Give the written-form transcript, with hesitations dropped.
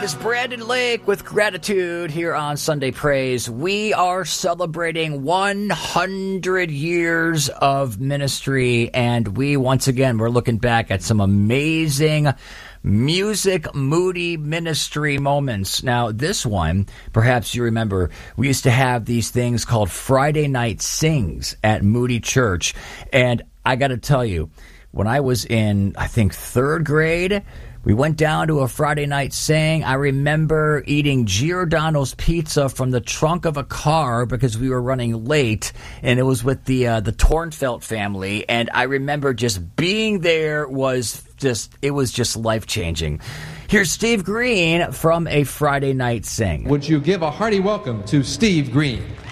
is Brandon Lake with Gratitude here on Sunday Praise. We are celebrating 100 years of ministry, and we're looking back at some amazing music, moody ministry moments. Now, this one, perhaps you remember, we used to have these things called Friday Night Sings at Moody Church, and I got to tell you, when I was in, I think, third grade, we went down to a Friday night sing. I remember eating Giordano's pizza from the trunk of a car because we were running late, and it was with the Tornfelt family. And I remember just being there was just life-changing. Here's Steve Green from a Friday night sing. Would you give a hearty welcome to Steve Green?